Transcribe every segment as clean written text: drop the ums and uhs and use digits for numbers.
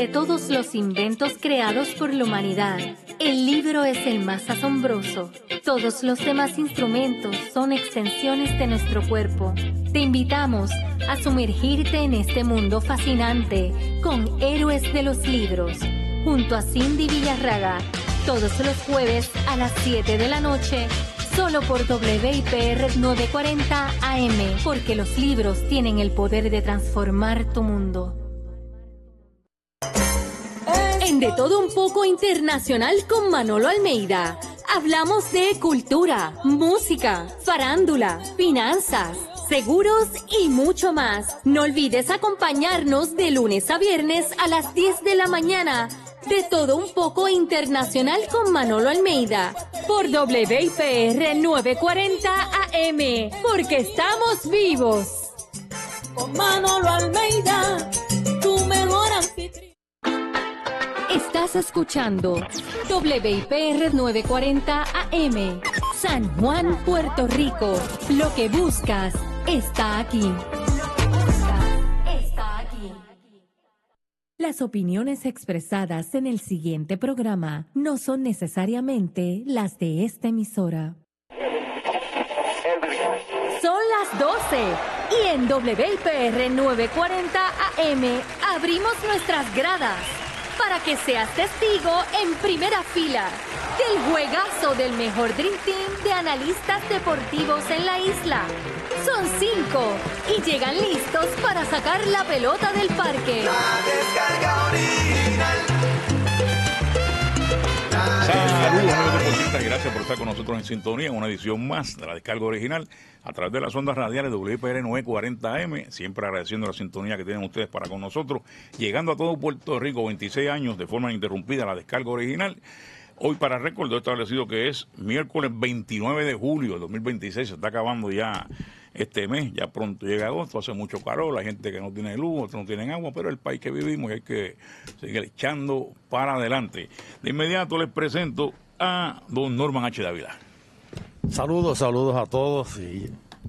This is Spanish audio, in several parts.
De todos los inventos creados por la humanidad, el libro es el más asombroso. Todos los demás instrumentos son extensiones de nuestro cuerpo. Te invitamos a sumergirte en este mundo fascinante con Héroes de los Libros, junto a Cindy Villarraga, todos los jueves a las 7 de la noche, solo por WIPR 940 AM, porque los libros tienen el poder de transformar tu mundo. En De Todo Un Poco Internacional con Manolo Almeida, hablamos de cultura, música, farándula, finanzas, seguros y mucho más. No olvides acompañarnos de lunes a viernes a las 10 de la mañana. De Todo Un Poco Internacional con Manolo Almeida por WIPR 940 AM, porque estamos vivos. Con Manolo Almeida, tu mejor anfitrión. Estás escuchando WIPR 940 AM, San Juan, Puerto Rico. Lo que buscas está aquí. Las opiniones expresadas en el siguiente programa no son necesariamente las de esta emisora. Son las 12 y en WIPR 940 AM abrimos nuestras gradas para que seas testigo en primera fila del juegazo del mejor Dream Team de analistas deportivos en la isla. Son 5 y llegan listos para sacar la pelota del parque. La descarga original. Saludos amigos deportistas y gracias por estar con nosotros en sintonía en una edición más de la descarga original a través de las ondas radiales WIPR 940M, siempre agradeciendo la sintonía que tienen ustedes para con nosotros, llegando a todo Puerto Rico, 26 años de forma ininterrumpida la descarga original. Hoy para récord establecido que es miércoles 29 de julio del 2026, se está acabando ya este mes, ya pronto llega agosto, hace mucho calor, hay gente que no tiene luz, otros no tienen agua, pero el país que vivimos hay que seguir echando para adelante. De inmediato les presento a don Norman H. Dávila. Saludos a todos y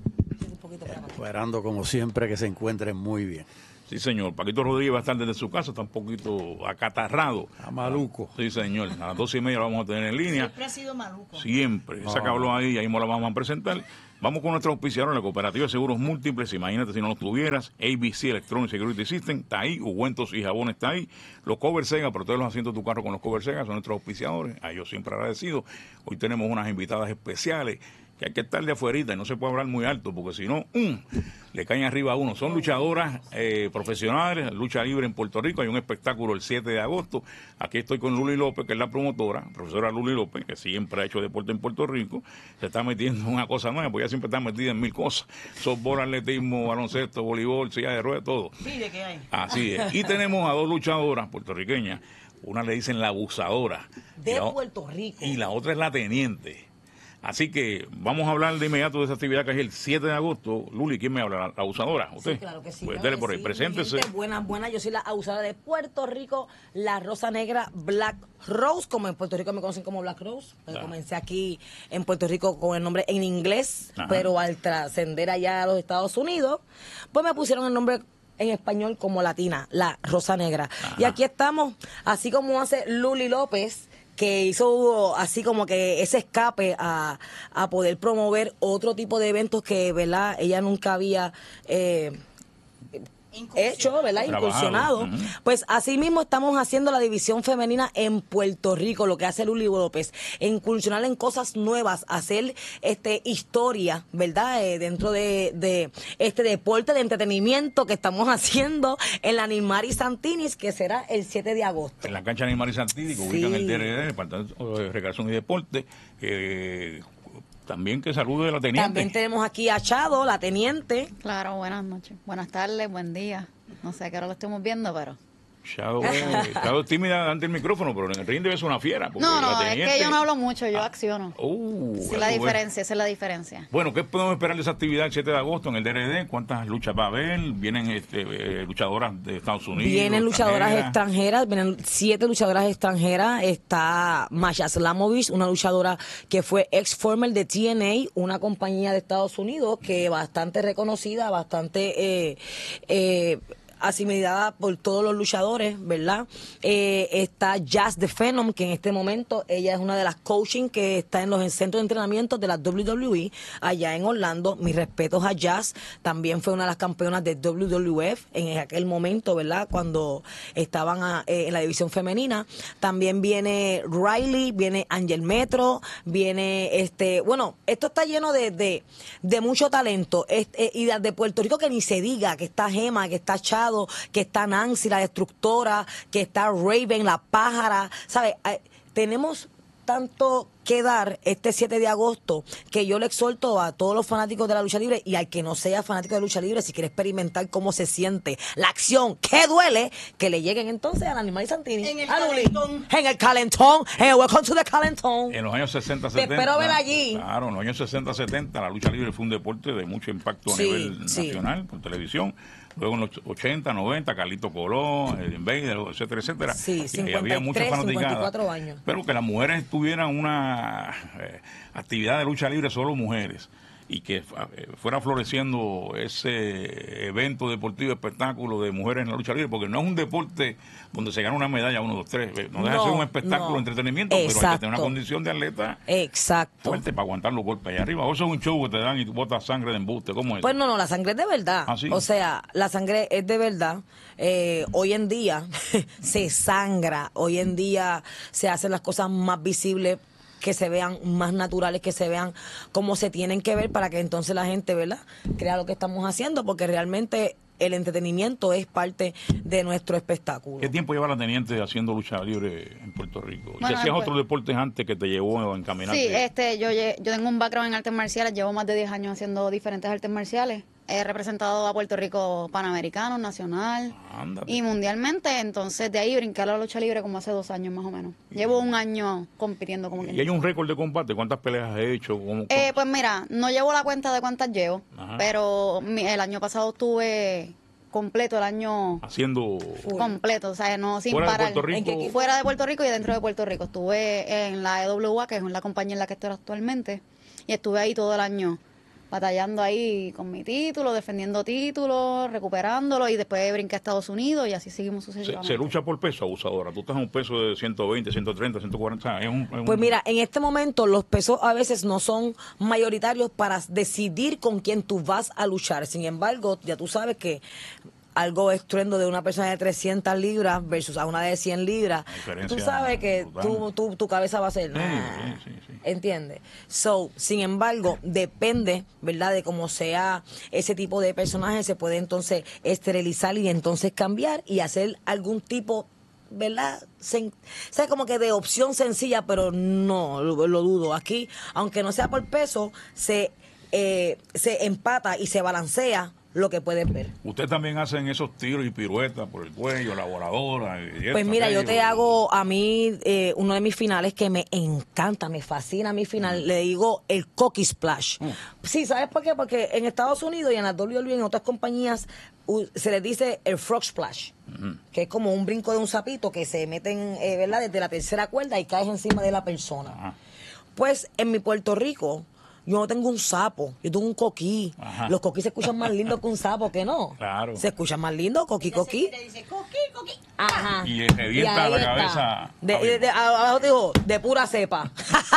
esperando como siempre que se encuentren muy bien. Sí, señor. Paquito Rodríguez va a estar desde su casa, está un poquito acatarrado. A maluco. Sí, señor. A las 12:30 lo vamos a tener en línea. Siempre ha sido maluco. Siempre. Esa que habló ahí, ahí mismo la vamos a presentar. Vamos con nuestro auspiciador en la Cooperativa de Seguros Múltiples. Imagínate si no los tuvieras. ABC Electronic Security System está ahí. Ungüentos y Jabón está ahí. Los Cover Sega, protege los asientos de tu carro con los Cover Sega, son nuestros auspiciadores. A ellos siempre agradecidos. Hoy tenemos unas invitadas especiales que hay que estar de afuerita y no se puede hablar muy alto porque si no, le caen arriba a uno. Son luchadoras profesionales, lucha libre en Puerto Rico. Hay un espectáculo el 7 de agosto. Aquí estoy con Luli López, que es la promotora, profesora Luli López, que siempre ha hecho deporte en Puerto Rico. Se está metiendo en una cosa nueva, porque ella siempre está metida en 1000 cosas. Softball, atletismo, baloncesto, voleibol, silla de ruedas, todo. Mire que hay. Así es. Y tenemos a dos luchadoras puertorriqueñas. Una le dicen la abusadora. De Puerto Rico. Y la otra es la teniente. Así que vamos a hablar de inmediato de esa actividad que es el 7 de agosto. Luli, ¿quién me habla? ¿La abusadora? ¿Usted? Sí, claro que sí. Pues claro dele que por ahí, sí. preséntese. Mi gente, buenas. Yo soy la abusadora de Puerto Rico, la Rosa Negra Black Rose, como en Puerto Rico me conocen como Black Rose. Comencé aquí en Puerto Rico con el nombre en inglés, pero al trascender allá a los Estados Unidos, pues me pusieron el nombre en español como latina, la Rosa Negra. Y aquí estamos, así como hace Luli López, que hizo así como que ese escape a poder promover otro tipo de eventos que, ¿verdad?, ella nunca había hecho, ¿verdad?, incursionado. Pues así mismo estamos haciendo la división femenina en Puerto Rico, lo que hace Luli López, incursionar en cosas nuevas, hacer historia, ¿verdad?, dentro de este deporte de entretenimiento que estamos haciendo en la Nilmari Santinis, que será el 7 de agosto. En la cancha de Nilmari Santinis, que ubican el DRD, el Departamento de Recreación y Deporte, también que salude a la teniente. También tenemos aquí a Chado, la teniente. Claro, buenas noches. Buenas tardes, buen día. No sé a qué hora lo estamos viendo, pero... Shadow es tímida ante el micrófono, pero en el ring debe ser una fiera. No, es que yo no hablo mucho, yo acciono. Esa esa es la diferencia. Bueno, ¿qué podemos esperar de esa actividad el 7 de agosto en el DRD? ¿Cuántas luchas va a haber? ¿Vienen luchadoras de Estados Unidos? Vienen luchadoras extranjeras, vienen 7 luchadoras extranjeras. Está Masha Slamovich, una luchadora que fue ex-former de TNA, una compañía de Estados Unidos que bastante reconocida, bastante... asimilada por todos los luchadores, ¿verdad? Está Jazz the Phenom, que en este momento ella es una de las coaching que está en los centros de entrenamiento de la WWE allá en Orlando. Mis respetos a Jazz, también fue una de las campeonas de WWF en aquel momento, ¿verdad? Cuando estaban en la división femenina. También viene Riley, viene Angel Metro, viene bueno, esto está lleno de mucho talento, y de Puerto Rico que ni se diga, que está Gema, que está Chado, que está Nancy, la destructora, que está Raven, la pájara, ¿sabes? Tenemos tanto que dar este 7 de agosto que yo le exhorto a todos los fanáticos de la lucha libre y al que no sea fanático de lucha libre, si quiere experimentar cómo se siente la acción, que duele, que le lleguen entonces a Animal y Santini, en el calentón, en el Welcome to the Calentón. En los años 60, 70. Te espero ver allí. Claro, en los años 60, 70, la lucha libre fue un deporte de mucho impacto a nivel nacional, por televisión. Luego en los 80, 90, Carlito Colón, el Invader, etcétera, etcétera. Sí, 53, había muchas fanaticadas. 54 años. Pero que las mujeres tuvieran una actividad de lucha libre solo mujeres y que fuera floreciendo ese evento deportivo, espectáculo de mujeres en la lucha libre, porque no es un deporte donde se gana una medalla 1, 2, 3, no deja de ser un espectáculo de entretenimiento, pero hay que tener una condición de atleta fuerte para aguantar los golpes allá arriba. O eso es un show que te dan y tú botas sangre de embuste, ¿cómo es? Pues no, la sangre es de verdad. ¿Ah, sí? O sea, la sangre es de verdad. Hoy en día se sangra, hoy en día se hacen las cosas más visibles, que se vean más naturales, que se vean como se tienen que ver para que entonces la gente, ¿verdad?, crea lo que estamos haciendo, porque realmente el entretenimiento es parte de nuestro espectáculo. ¿Qué tiempo lleva la teniente haciendo lucha libre en Puerto Rico? Bueno, ¿Y hacías pues, otros deportes antes que te llevó a encaminarte? Sí, yo tengo un background en artes marciales, llevo más de 10 años haciendo diferentes artes marciales. He representado a Puerto Rico panamericano, nacional y mundialmente. Entonces, de ahí brinqué a la lucha libre como hace 2 años más o menos. Llevo un año compitiendo como que. ¿Y hay un récord de combate? ¿Cuántas peleas has hecho? Pues mira, no llevo la cuenta de cuántas llevo, pero el año pasado estuve completo, el año haciendo completo, o sea, no sin fuera parar. De Puerto Rico. Fuera de Puerto Rico y dentro de Puerto Rico. Estuve en la EWA, que es la compañía en la que estoy actualmente, y estuve ahí todo el año batallando ahí con mi título, defendiendo títulos, recuperándolo, y después brinqué a Estados Unidos y así seguimos sucesivamente. ¿Se lucha por peso, abusadora? Tú estás en un peso de 120, 130, 140. Pues mira, en este momento los pesos a veces no son mayoritarios para decidir con quién tú vas a luchar. Sin embargo, ya tú sabes que algo estruendo de una persona de 300 libras versus a una de 100 libras, tú sabes que tu cabeza va a ser sí. ¿Entiendes? Sin embargo, depende, ¿verdad?, de cómo sea ese tipo de personaje, se puede entonces esterilizar y entonces cambiar y hacer algún tipo, ¿verdad? O sea, como que de opción sencilla, pero no, lo dudo. Aquí, aunque no sea por peso, se empata y se balancea lo que puedes ver. ¿Usted también hacen esos tiros y piruetas por el cuello, la voladora? Pues mira, yo te hago, a mí, uno de mis finales que me encanta, me fascina mi final, le digo el Cocky Splash. Sí, ¿sabes por qué? Porque en Estados Unidos y en la WWE y en otras compañías se les dice el Frog Splash, que es como un brinco de un sapito que se meten, ¿verdad?, desde la tercera cuerda y caes encima de la persona. Pues en mi Puerto Rico, yo no tengo un sapo, yo tengo un coquí. Los coquís se escuchan más lindos que un sapo, ¿que no? Claro. Se escuchan más lindos, coquí. Dice, coquí. Ajá. Y revienta la cabeza. Abajo dijo, de pura cepa.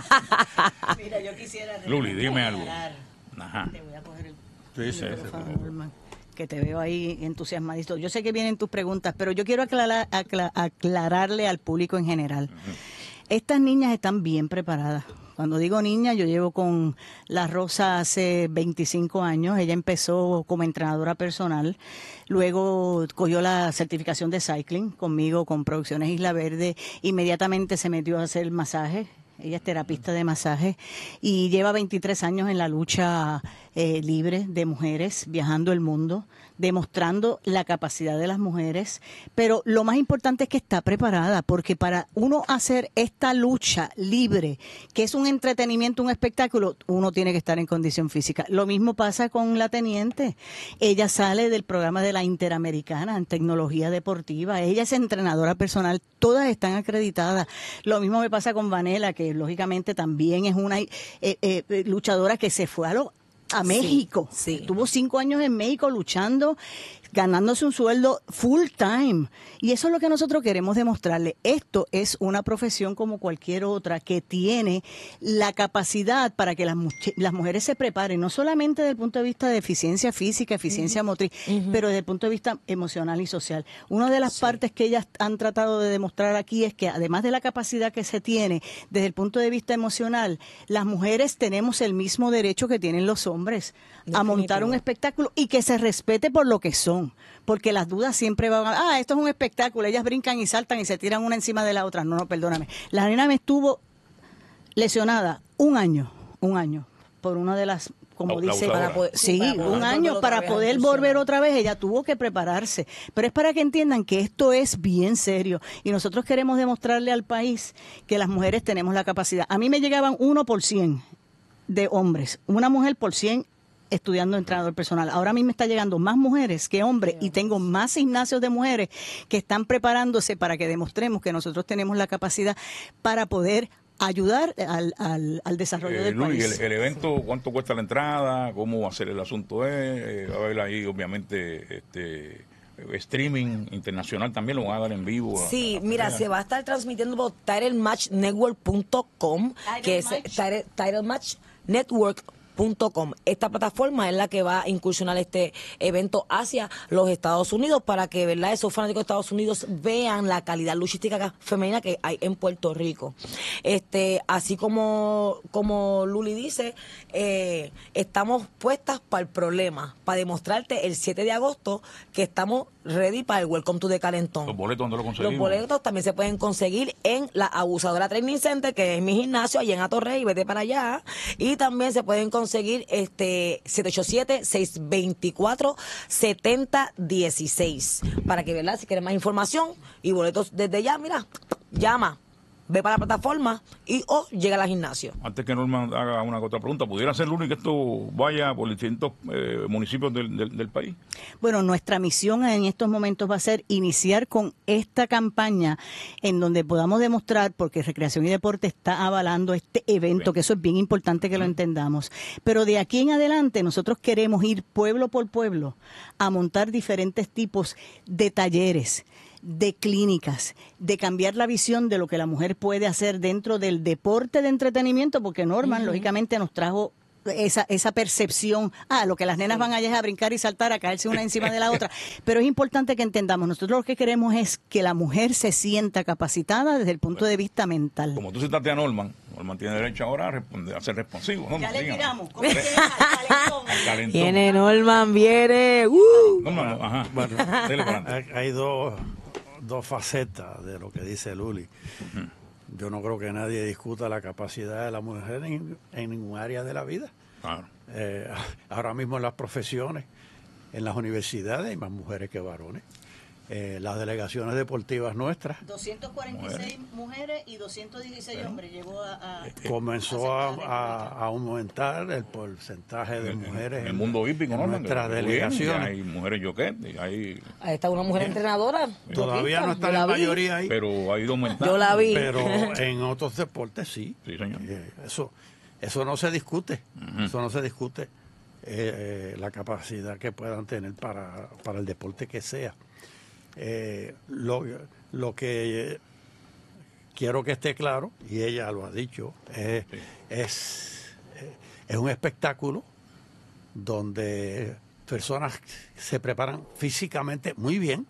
Mira, yo quisiera... Luli, dime algo. Ajá. Te voy a coger el micrófono, que te veo ahí entusiasmadito. Yo sé que vienen tus preguntas, pero yo quiero aclararle al público en general. Estas niñas están bien preparadas. Cuando digo niña, yo llevo con La Rosa hace 25 años. Ella empezó como entrenadora personal. Luego cogió la certificación de cycling conmigo, con Producciones Isla Verde. Inmediatamente se metió a hacer masaje. Ella es terapista de masaje y lleva 23 años en la lucha libre de mujeres, viajando el mundo, demostrando la capacidad de las mujeres. Pero lo más importante es que está preparada, porque para uno hacer esta lucha libre, que es un entretenimiento, un espectáculo, uno tiene que estar en condición física. Lo mismo pasa con la teniente. Ella sale del programa de la Interamericana en tecnología deportiva. Ella es entrenadora personal. Todas están acreditadas. Lo mismo me pasa con Vanela, que lógicamente también es una luchadora que se fue a México. Sí. Estuvo 5 años en México luchando ganándose un sueldo full time. Y eso es lo que nosotros queremos demostrarle. Esto es una profesión como cualquier otra que tiene la capacidad para que las mujeres se preparen, no solamente desde el punto de vista de eficiencia física, eficiencia motriz, pero desde el punto de vista emocional y social. Una de las partes que ellas han tratado de demostrar aquí es que además de la capacidad que se tiene desde el punto de vista emocional, las mujeres tenemos el mismo derecho que tienen los hombres a montar un espectáculo y que se respete por lo que son, porque las dudas siempre van a, esto es un espectáculo, ellas brincan y saltan y se tiran una encima de la otra. No, perdóname. La nena me estuvo lesionada un año, por una de las, como dice, un año para poder volver otra vez.Ella tuvo que prepararse, pero es para que entiendan que esto es bien serio y nosotros queremos demostrarle al país que las mujeres tenemos la capacidad. A mí me llegaban 1 por 100 de hombres, una mujer por 100 estudiando entrenador personal. Ahora a mí me está llegando más mujeres que hombres y tengo más gimnasios de mujeres que están preparándose para que demostremos que nosotros tenemos la capacidad para poder ayudar al desarrollo del país. El evento, ¿cuánto cuesta la entrada? ¿Cómo va a ser el asunto? Va a haber ahí, obviamente, streaming internacional también, lo van a dar en vivo. Sí, mira, se va a estar transmitiendo por TitleMatchNetwork.com, que es TitleMatchNetwork.com. Esta plataforma es la que va a incursionar este evento hacia los Estados Unidos para que, ¿verdad?, esos fanáticos de Estados Unidos vean la calidad luchística femenina que hay en Puerto Rico. Así como Luli dice, estamos puestas para el problema, para demostrarte el 7 de agosto que estamos ready para el Welcome to the Calentón. ¿Los boletos dónde lo conseguimos? Los boletos también se pueden conseguir en la Abusadora Training Center, que es mi gimnasio, allá en Atorrey, vete para allá. Y también se pueden conseguir 787-624-7016. Para que, ¿verdad?, si quieres más información y boletos desde ya, mira, llama. Ve para la plataforma o llega al gimnasio. Antes que Norman haga una otra pregunta, ¿pudiera ser Luli que esto vaya por distintos municipios del país? Bueno, nuestra misión en estos momentos va a ser iniciar con esta campaña en donde podamos demostrar, porque Recreación y Deporte está avalando este evento, que eso es bien importante que lo entendamos. Pero de aquí en adelante nosotros queremos ir pueblo por pueblo a montar diferentes tipos de talleres, de clínicas, de cambiar la visión de lo que la mujer puede hacer dentro del deporte de entretenimiento, porque Norman, lógicamente, nos trajo esa percepción, lo que las nenas van allá es a brincar y saltar, a caerse una encima de la otra. Pero es importante que entendamos, nosotros lo que queremos es que la mujer se sienta capacitada desde el punto de vista mental. Como tú citaste a Norman tiene derecho ahora a ser responsivo. Ya le tiramos. ¿Cómo que es? Al calentón. Viene Norman, viene. Norman, ajá. Bueno, dele para adelante. Hay dos facetas de lo que dice Luli. Yo no creo que nadie discuta la capacidad de la mujer en ningún área de la vida. Claro. Ahora mismo en las profesiones, en las universidades hay más mujeres que varones. Las delegaciones deportivas nuestras. 246 mujeres y 216 hombres. Llegó comenzó a aumentar el porcentaje de mujeres en el mundo hípico, en nuestras delegaciones. Hay mujeres yoquet, ahí está una mujer entrenadora. Todavía no está la mayoría ahí. Pero ha ido aumentando. Yo la vi. Pero en otros deportes sí. Sí, señor. Eso no se discute. Eso no se discute. La capacidad que puedan tener para el deporte que sea. Lo que quiero que esté claro, y ella lo ha dicho, es un espectáculo donde personas se preparan físicamente muy bien,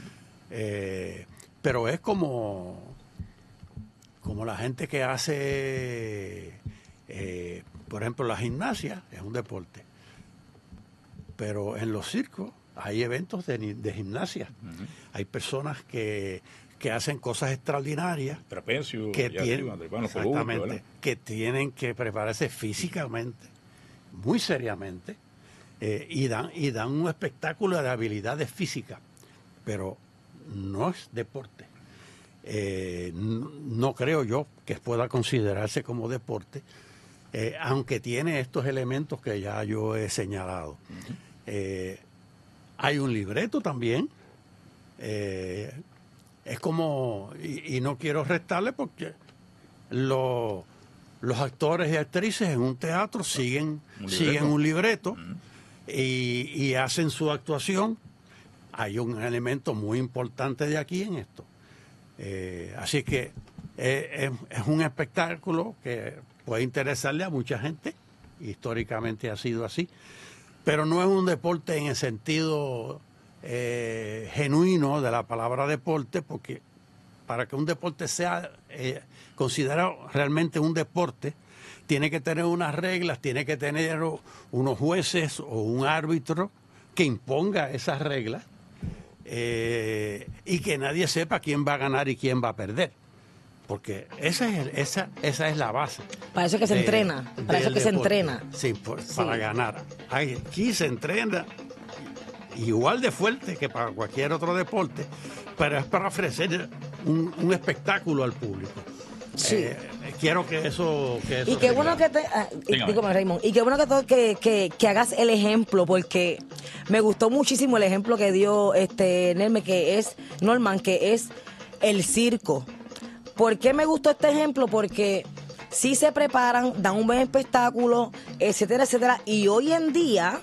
pero es como la gente que hace, por ejemplo, la gimnasia es un deporte, pero en los circos hay eventos de gimnasia. Hay personas que hacen cosas extraordinarias. Trapecio, que tienen que prepararse físicamente, muy seriamente, y dan un espectáculo de habilidades físicas, pero no es deporte. No creo yo que pueda considerarse como deporte, aunque tiene estos elementos que ya yo he señalado. Hay un libreto también. Es como, y no quiero restarle porque los actores y actrices en un teatro siguen un libreto y hacen su actuación, hay un elemento muy importante de aquí en esto. Así que es un espectáculo que puede interesarle a mucha gente, históricamente ha sido así, pero no es un deporte en el sentido genuino de la palabra deporte, porque para que un deporte sea considerado realmente un deporte, tiene que tener unas reglas, tiene que tener unos jueces o un árbitro que imponga esas reglas y que nadie sepa quién va a ganar y quién va a perder. Porque esa es la base. Para eso que se entrena. Para eso que se entrena. Sí, para ganar. Aquí se entrena igual de fuerte que para cualquier otro deporte, pero es para ofrecer un espectáculo al público. Sí. Quiero que eso y qué bueno que dígame, Raymond, y qué bueno que hagas el ejemplo, porque me gustó muchísimo el ejemplo que dio Norman, que es el circo. ¿Por qué me gustó este ejemplo? Porque sí se preparan, dan un buen espectáculo, etcétera, etcétera. Y hoy en día,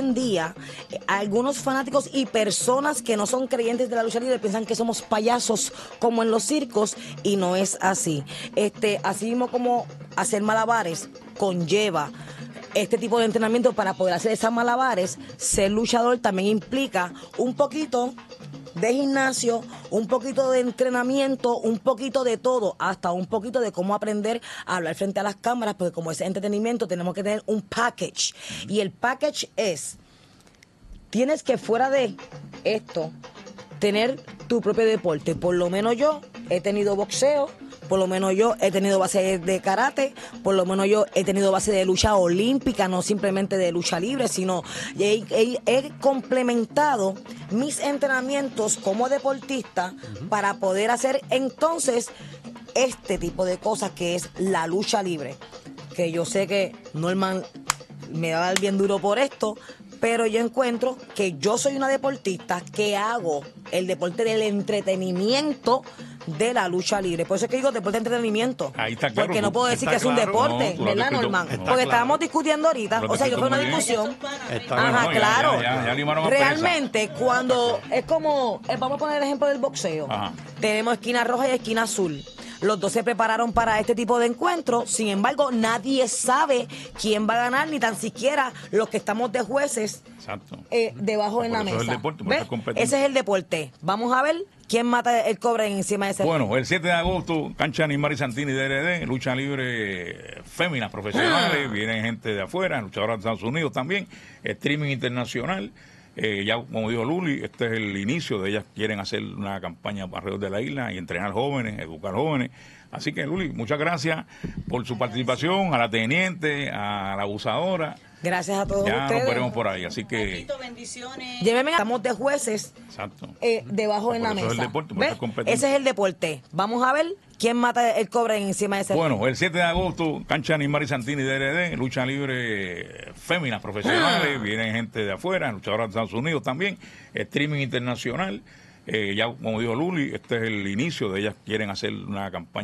algunos fanáticos y personas que no son creyentes de la lucha libre piensan que somos payasos como en los circos, y no es así. Así mismo como hacer malabares conlleva este tipo de entrenamiento para poder hacer esas malabares, ser luchador también implica un poquito de gimnasio, un poquito de entrenamiento, un poquito de todo, hasta un poquito de cómo aprender a hablar frente a las cámaras, porque como es entretenimiento tenemos que tener un package, y el package es, tienes que fuera de esto tener tu propio deporte. Por lo menos yo he tenido boxeo, por lo menos yo he tenido base de karate, por lo menos yo he tenido base de lucha olímpica, no simplemente de lucha libre, sino he complementado mis entrenamientos como deportista para poder hacer entonces este tipo de cosas que es la lucha libre. Que yo sé que Norman me va a dar bien duro por esto, pero yo encuentro que yo soy una deportista que hago el deporte del entretenimiento de la lucha libre. Por eso es que digo deporte de entretenimiento. Ahí está claro. Porque no puedo decir que es un deporte, no, ¿verdad, Norman? Porque estábamos discutiendo ahorita, o sea, yo fue una discusión. Ajá, claro. Realmente, cuando es como, vamos a poner el ejemplo del boxeo. Ajá. Tenemos esquina roja y esquina azul. Los dos se prepararon para este tipo de encuentros. Sin embargo, nadie sabe quién va a ganar, ni tan siquiera los que estamos de jueces. Exacto. Debajo en la mesa. Ese es el deporte. Vamos a ver quién mata el cobre encima de ese. Bueno, el 7 de agosto, cancha Nimari Santini DRD, lucha libre féminas profesionales, vienen gente de afuera, luchadoras de Estados Unidos también, streaming internacional. Ya como dijo Luli, este es el inicio de ellas, quieren hacer una campaña alrededor de la isla y entrenar jóvenes, educar jóvenes. Así que Luli, muchas gracias por su participación, a la teniente, a la abusadora. Gracias a todos ustedes. Ya nos veremos por ahí, así que Papito, bendiciones. Llévenme, estamos de jueces. Exacto. Debajo en la mesa. Es el deporte, ese es el deporte. Vamos a ver quién mata el cobre encima de ese. Bueno, el 7 de agosto, cancha Nimari Santini DRD, lucha libre féminas profesionales, vienen gente de afuera, luchadoras de Estados Unidos también, streaming internacional. Ya como dijo Luli, este es el inicio de ellas, quieren hacer una campaña